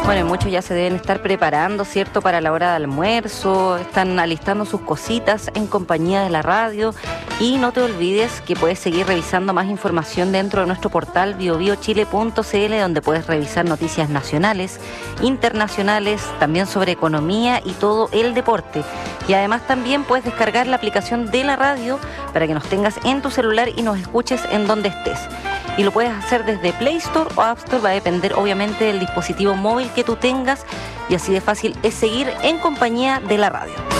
Bueno, muchos ya se deben estar preparando, ¿cierto?, para la hora de almuerzo, están alistando sus cositas en compañía de la radio. Y no te olvides que puedes seguir revisando más información dentro de nuestro portal biobiochile.cl, donde puedes revisar noticias nacionales, internacionales, también sobre economía y todo el deporte. Y además también puedes descargar la aplicación de la radio para que nos tengas en tu celular y nos escuches en donde estés. Y lo puedes hacer desde Play Store o App Store, va a depender obviamente del dispositivo móvil que tú tengas, y así de fácil es seguir en compañía de la radio.